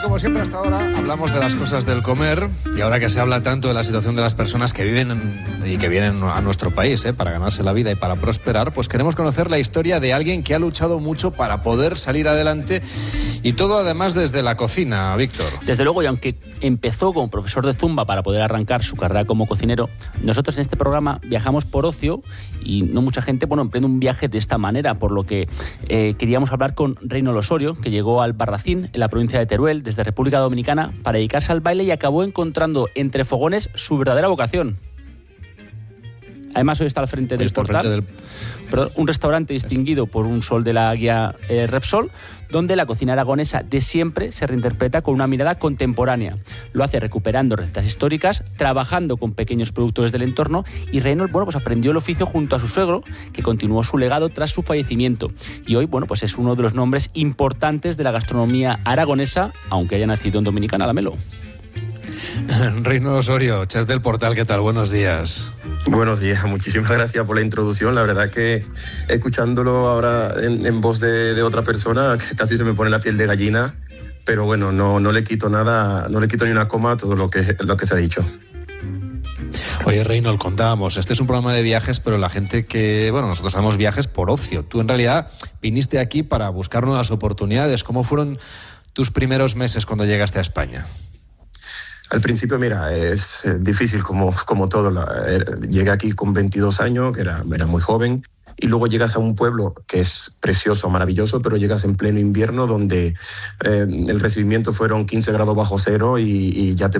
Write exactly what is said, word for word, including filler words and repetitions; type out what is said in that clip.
como siempre hasta ahora hablamos de las cosas del comer, y ahora que se habla tanto de la situación de las personas que viven en, y que vienen a nuestro país, ¿eh? para ganarse la vida y para prosperar, pues queremos conocer la historia de alguien que ha luchado mucho para poder salir adelante, y todo además desde la cocina, Víctor. Desde luego, y aunque empezó como profesor de Zumba para poder arrancar su carrera como cocinero, nosotros en este programa viajamos por ocio y no mucha gente, bueno, emprende un viaje de esta manera, por lo que eh, queríamos hablar con Reynol Osorio, que llegó al Barracín, en la provincia de Teruel, desde República Dominicana, para dedicarse al baile y acabó encontrando entre fogones su verdadera vocación. Además, hoy está al frente del Portal, del... Perdón, un restaurante distinguido por un sol de la guía eh, Repsol, donde la cocina aragonesa de siempre se reinterpreta con una mirada contemporánea. Lo hace recuperando recetas históricas, trabajando con pequeños productores del entorno, y Reynol, bueno, pues aprendió el oficio junto a su suegro, que continuó su legado tras su fallecimiento. Y hoy, bueno, pues es uno de los nombres importantes de la gastronomía aragonesa, aunque haya nacido en Dominicana, la Melo. Reynol Osorio, chef del Portal, ¿qué tal? Buenos días. Buenos días, muchísimas gracias por la introducción. La verdad que escuchándolo ahora en, en voz de, de otra persona, casi se me pone la piel de gallina, pero bueno, no, no le quito nada, no le quito ni una coma a todo lo que, lo que se ha dicho. Oye, Reynol, contábamos, este es un programa de viajes, pero la gente que, bueno, nosotros hacemos viajes por ocio. Tú en realidad viniste aquí para buscar nuevas oportunidades. ¿Cómo fueron tus primeros meses cuando llegaste a España? Al principio, mira, es difícil como, como todo. La, llegué aquí con veintidós años, que era, era muy joven, y luego llegas a un pueblo que es precioso, maravilloso, pero llegas en pleno invierno donde eh, el recibimiento fueron quince grados bajo cero y, y ya te